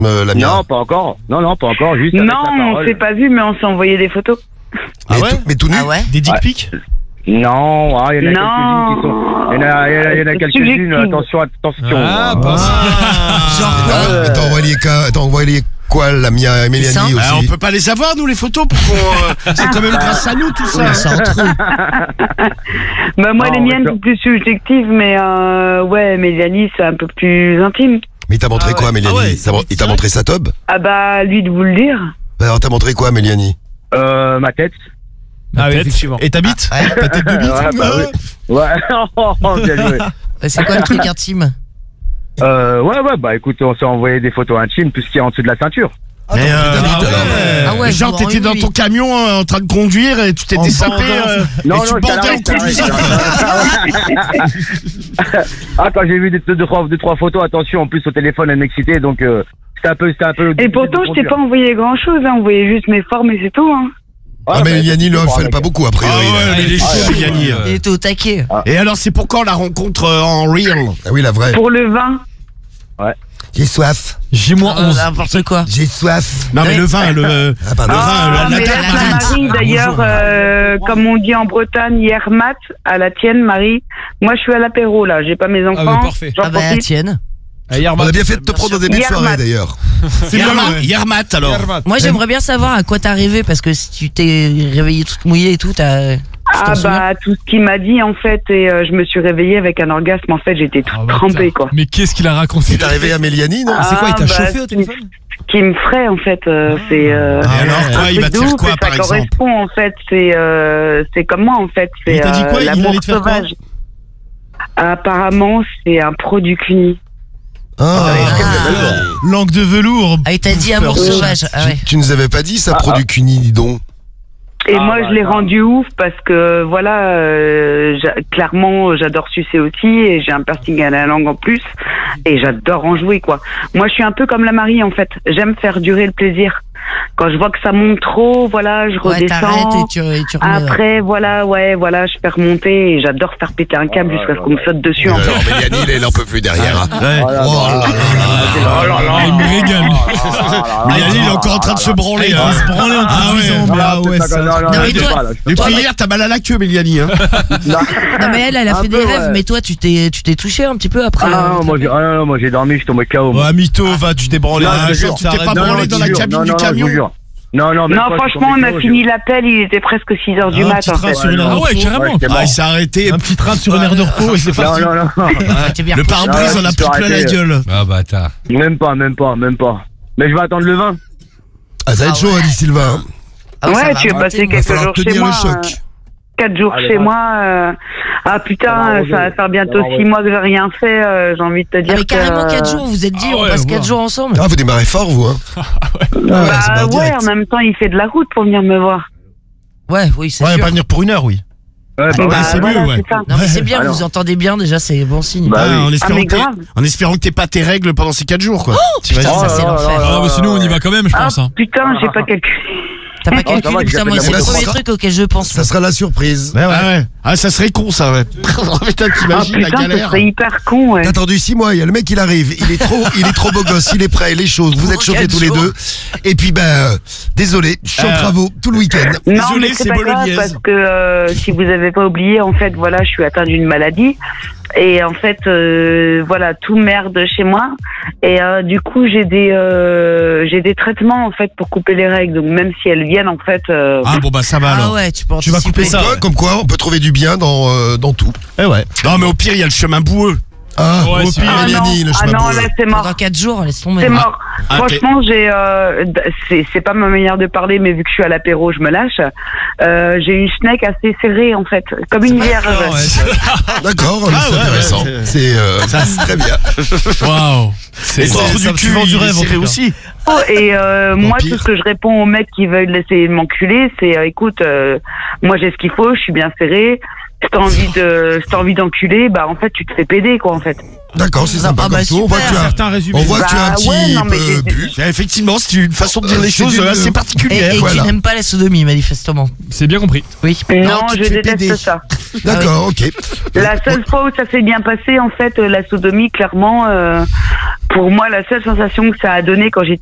Lamia? Non, pas encore. Non, pas encore. Juste avec la Non, on parole. s'est pas vu, mais on s'est envoyé des photos. Mais tout nu? Ah ouais? Des dick pics? Non, il y en a Non. quelques-unes qui sont. Il y en a quelques-unes. Subjective. Attention. Ah, bah. T'as envoyé quoi, Lamia et Mélanie aussi? On peut pas les avoir, nous, les photos, pour qu'on. C'est quand même grâce à nous, tout ça. C'est entre eux. Bah, moi, Non, les miennes, mais c'est plus subjective, mais ouais, Mélanie, c'est un peu plus intime. Mais il t'a montré quoi, Mélanie? Il t'a montré sa tobe? Ah bah, lui de vous le dire. Alors, t'as montré quoi, Mélanie? Ma tête. Ah oui, tête. effectivement. Et ta bite? Ouais. Ta tête de bite? Ouais, bah oui. Ouais, bien joué. C'est quoi le truc intime? Ouais, bah écoute, on s'est envoyé des photos intimes, tout ce qui est en dessous de la ceinture. Mais Ah ouais, genre, t'étais dans ton camion en train de conduire et tu t'étais sapé. Et tu bandais en conduisant. Quand j'ai vu deux, trois photos, attention, en plus au téléphone, elle m'excitait, donc c'était un peu. Et pourtant, je t'ai pas envoyé grand-chose, hein. On voyait juste mes formes et c'est tout, hein. Mais Mélanie ne le fait pas beaucoup, a priori. Mais il est chaud, Yanni. Il était au taquet. Et alors, c'est pour quand la rencontre en real? Ah oui, la vraie. Pour le vin. J'ai soif. J-11. N'importe quoi. J'ai soif. Non, mais le vin, Ah, pardon. Ah, la mais date, la Marie, d'ailleurs, comme on dit en Bretagne, hier mat, à la tienne, Marie. Moi, je suis à l'apéro, là. J'ai pas mes enfants. bah, parfait. J'en Ah bah profite. tienne. Hier, On a bien fait de te prendre au début de Hier, soirée, Matt. d'ailleurs. Yermat, alors. Moi j'aimerais bien savoir à quoi t'as rêvé parce que si tu t'es réveillée toute mouillée et tout, t'as. Ah bah tout ce qu'il m'a dit en fait et je me suis réveillée avec un orgasme en fait j'étais toute trempée quoi. Mais qu'est-ce qu'il a raconté? C'est arrivé à Mélanie, non? C'est quoi, il t'a bah, chauffé au téléphone? Ce qui me ferait en fait c'est Et alors, quoi, un il va truc te de faire ouf, quoi, et par ça exemple? correspond en fait c'est comme moi en fait Et c'est il t'a dit quoi? Il l'amour allait te faire quoi? sauvage. Apparemment c'est un produit CUNY. Langue de velours. Ah, il t'a dit amour sauvage. Ah ouais. Tu nous avais pas dit ça, produit CUNY, dis donc. Et moi, je l'ai rendu ouf parce que, voilà, clairement, j'adore sucer aussi et j'ai un piercing à la langue en plus et j'adore en jouer, quoi. Moi, je suis un peu comme la Marie, en fait. J'aime faire durer le plaisir. Quand je vois que ça monte trop, voilà, je Ouais, t'arrêtes redescends. et tu remets. Après, voilà, je fais remonter et j'adore faire péter un câble jusqu'à ce qu'on me saute dessus, en fait. Alors, Mélanie, elle en peut plus derrière. hein. Ouais. Oh là là. Il me régale. Yanni, il est encore en train de se branler. Il se branlait en conduisant. Ah Ouais, ça. Non, mais toi, Depuis hier, t'as mal à la queue, Mélanie. Hein. non mais elle a Un fait peu, des rêves, ouais. mais toi tu t'es touché un petit peu après. Moi j'ai dormi, je suis tombé KO. Ouais, mytho, va, tu t'es branlé. Non, je te genre, jure. tu t'es pas Non, branlé je dans te la jure. cabine Non, du non, je camion? vous jure. Non, Non, franchement, on a fini l'appel, il était presque 6h du Un mat, petit en train fait. sur une aire de Ah ouais, repos. carrément. Ah, il s'est arrêté. Un petit train sur une aire de repos et c'est Non, parti. non. T'es bien Le repoussé. pare-brise, on a tu pris peux plein la arrêter. gueule. Ah, bâtard. Même pas. Mais je vais attendre le vin. Ah, ça va être chaud, ouais. dit Sylvain. Ah ouais, ça Ouais, va tu veux rater, passer moi. Il va quelques falloir jours chez tenir moi. le choc. 4 jours Allez, chez va. moi. Ah putain, ça va faire bientôt va, 6 mois que j'ai rien fait. J'ai envie de te Ah, dire mais carrément que... 4 jours, vous êtes dit Ah on ouais, passe 4 wow. jours ensemble. Ah, vous démarrez fort, vous, hein? c'est Bah pas ouais, direct. en même temps, il fait de la route pour venir me voir. Ouais, oui, c'est Ouais, sûr. pas venir pour 1 heure, oui. Ouais, bah, Bah, c'est voilà, mieux, ouais. c'est ça. Non mais c'est bien, Alors. vous entendez bien déjà, c'est bon signe. Bah, oui. En espérant que t'aies pas tes règles pendant ces 4 jours, quoi. Putain, ça c'est l'enfer. Ah, mais sinon, on y va quand même, je Ah pense. Hein. putain, j'ai pas calculé. T'as pas ça va, calculé, j'ai putain, moi fait de c'est la le merde. premier truc auquel je pense. Ça sera la surprise. Ouais, ouais. Ah ouais. Ah, ça serait con, ça, ouais. Putain, Ah t'imagines la putain, ça galère. serait hyper con, ouais. T'as attendu 6 mois, il y a le mec, il arrive, il est trop beau gosse, il est prêt, les choses, vous êtes chauffés tous les deux. Et puis, désolé, je suis en travaux tout le week-end. Non, Désolé, mais c'est c'est pas grave bolognaise. parce que si vous avez pas oublié, en fait, voilà, je suis atteinte d'une maladie et en fait, voilà, tout merde chez moi et du coup, j'ai des traitements en fait pour couper les règles. Donc même si elles viennent, en fait, Ah bon, bah ça va Ah alors. ouais, tu peux Tu vas couper anticiper. ça. Comme quoi, on peut trouver du bien dans tout. Eh ouais. Non, mais au pire, il y a le chemin boueux. Ah, Ouais, au c'est- pire, ah non, Mélanie, le ah chemin non, bleu. là c'est mort. Dans 4 jours, laisse tomber. C'est mort. Ah, Franchement, c'est pas ma manière de parler, mais vu que je suis à l'apéro, je me lâche. J'ai une schneck assez serrée en fait, comme une vierge. D'accord, c'est intéressant. C'est très bien. Waouh. Et C'est ton trou du tu cul, vends du il est rêve en serré tout cas. aussi. Et moi, Vampire. tout ce que je réponds aux mecs qui veulent essayer de m'enculer, c'est écoute, moi j'ai ce qu'il faut, je suis bien serré. Si t'as envie d'enculer, bah en fait tu te fais péder quoi en fait. D'accord, c'est sympa Ah bah comme tout. On voit que tu as, Certains résumés. on voit que tu as un Bah petit ouais, non, mais peu j'ai- bu. Effectivement, c'est une façon de dire les c'est choses d'une- assez Et, particulière. et voilà. tu n'aimes pas la sodomie manifestement. C'est bien compris. Oui. Non, tu te je fais déteste péder. ça. D'accord, ok. La seule fois où ça s'est bien passé, en fait, la sodomie, clairement, Pour moi, la seule sensation que ça a donné quand j'étais